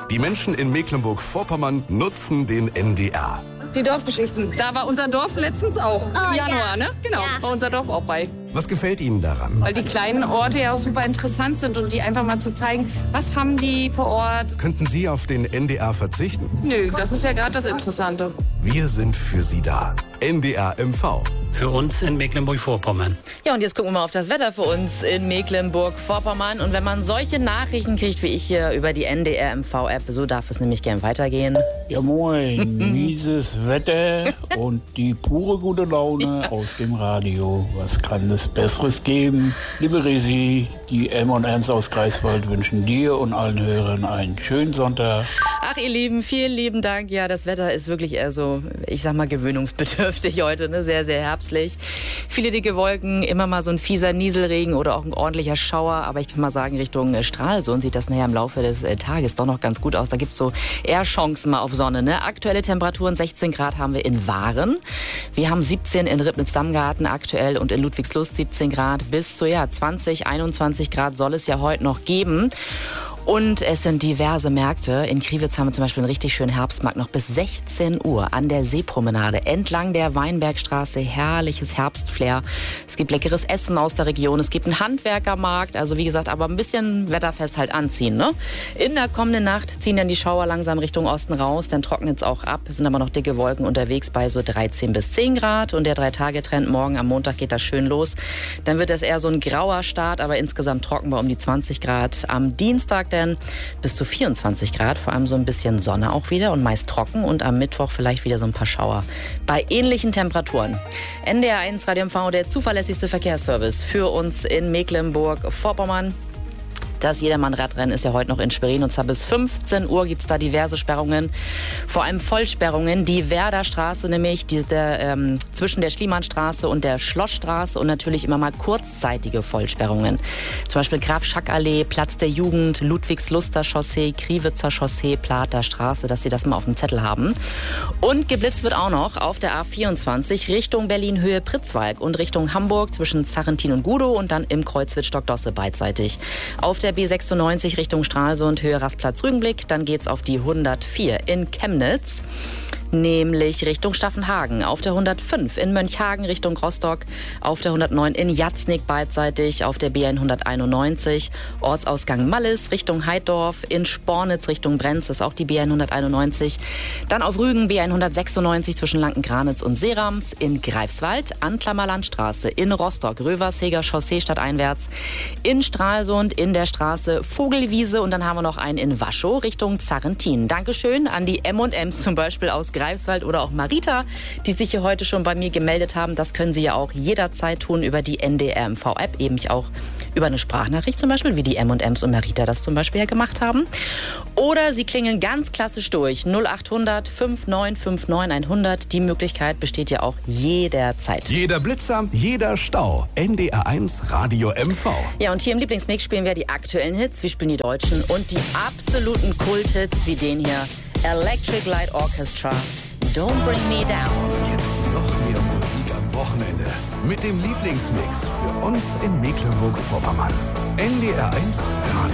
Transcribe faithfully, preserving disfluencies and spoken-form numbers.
Die Menschen in Mecklenburg-Vorpommern nutzen den N D R. Die Dorfgeschichten. Da war unser Dorf letztens auch. Oh, Im Januar, ja. ne? Genau, Ja. war unser Dorf auch bei. Was gefällt Ihnen daran? Weil die kleinen Orte ja auch super interessant sind und die einfach mal zu zeigen, was haben die vor Ort. Könnten Sie auf den N D R verzichten? Nö, das ist ja gerade das Interessante. Wir sind für Sie da. N D R M V. Für uns in Mecklenburg-Vorpommern. Ja, und jetzt gucken wir mal auf das Wetter für uns in Mecklenburg-Vorpommern. Und wenn man solche Nachrichten kriegt wie ich hier über die N D R M V-App, so darf es nämlich gern weitergehen. Ja moin, mieses Wetter und die pure gute Laune aus dem Radio. Was kann es Besseres geben? Liebe Resi, die M und M's aus Greifswald wünschen dir und allen Hörern einen schönen Sonntag. Ach, ihr Lieben, vielen lieben Dank. Ja, das Wetter ist wirklich eher so, ich sag mal, gewöhnungsbedürftig heute, ne? Sehr, sehr herbstlich. Viele dicke Wolken, immer mal so ein fieser Nieselregen oder auch ein ordentlicher Schauer. Aber ich kann mal sagen, Richtung äh, Stralsund sieht das nachher im Laufe des äh, Tages doch noch ganz gut aus. Da gibt's so eher Chancen mal auf Sonne, ne? Aktuelle Temperaturen sechzehn Grad haben wir in Waren. Wir haben siebzehn in Ribnitz-Dammgarten aktuell und in Ludwigslust siebzehn Grad. Bis zu ja, zwanzig, einundzwanzig Grad soll es ja heute noch geben. Und es sind diverse Märkte. In Kriwitz haben wir zum Beispiel einen richtig schönen Herbstmarkt noch bis sechzehn Uhr an der Seepromenade entlang der Weinbergstraße. Herrliches Herbstflair. Es gibt leckeres Essen aus der Region. Es gibt einen Handwerkermarkt. Also wie gesagt, aber ein bisschen wetterfest halt anziehen, ne? In der kommenden Nacht ziehen dann die Schauer langsam Richtung Osten raus. Dann trocknet es auch ab. Es sind aber noch dicke Wolken unterwegs bei so dreizehn bis zehn Grad. Und der Drei-Tage-Trend morgen am Montag geht das schön los. Dann wird es eher so ein grauer Start, aber insgesamt trocken bei um die zwanzig Grad. Am Dienstag bis zu vierundzwanzig Grad, vor allem so ein bisschen Sonne auch wieder und meist trocken und am Mittwoch vielleicht wieder so ein paar Schauer. Bei ähnlichen Temperaturen. N D R eins Radio M V, der zuverlässigste Verkehrsservice für uns in Mecklenburg-Vorpommern. Das Jedermann-Radrennen ist ja heute noch in Schwerin und zwar bis fünfzehn Uhr gibt es da diverse Sperrungen, vor allem Vollsperrungen. Die Werderstraße nämlich, die, der, ähm, zwischen der Schliemannstraße und der Schlossstraße und natürlich immer mal kurzzeitige Vollsperrungen. Zum Beispiel Graf-Schack-Allee, Platz der Jugend, Ludwigsluster Chaussee, Kriwitzer Chaussee, Plater Straße, dass Sie das mal auf dem Zettel haben. Und geblitzt wird auch noch auf der A vierundzwanzig Richtung Berlin-Höhe Pritzwalk und Richtung Hamburg zwischen Zarrentin und Gudow und dann im Kreuz Wittstock-Dosse beidseitig. Auf der B sechsundneunzig Richtung Stralsund, Höhe Rastplatz-Rügenblick. Dann geht's auf die hundertvier in Chemnitz, nämlich Richtung Staffenhagen. Auf der hundertfünf in Mönchhagen Richtung Rostock. Auf der hundertneun in Jatznig beidseitig. Auf der B hunderteinundneunzig Ortsausgang Mallis Richtung Heiddorf. In Spornitz Richtung Brenz ist auch die B hunderteinundneunzig. Dann auf Rügen B hundertsechsundneunzig zwischen Lanken-Granitz und Seerams. In Greifswald Anklammer Landstraße. In Rostock Röversheger Chaussee stadteinwärts. In Stralsund in der Straße Vogelwiese. Und dann haben wir noch einen in Waschow Richtung Zarrentin. Dankeschön an die M und M's zum Beispiel aus Greifswald oder auch Marita, die sich hier heute schon bei mir gemeldet haben. Das können Sie ja auch jederzeit tun über die N D R M V-App, eben auch über eine Sprachnachricht zum Beispiel, wie die M und M's und Marita das zum Beispiel ja gemacht haben. Oder Sie klingeln ganz klassisch durch null achthundert neunundfünfzig neunundfünfzig hundert. Die Möglichkeit besteht ja auch jederzeit. Jeder Blitzer, jeder Stau. N D R eins Radio M V. Ja, und hier im Lieblingsmix spielen wir die aktuellen Hits, wir spielen die deutschen und die absoluten Kulthits wie den hier. Electric Light Orchestra, Don't Bring Me Down. Jetzt noch mehr Musik am Wochenende. Mit dem Lieblingsmix für uns in Mecklenburg-Vorpommern. N D R eins Radio.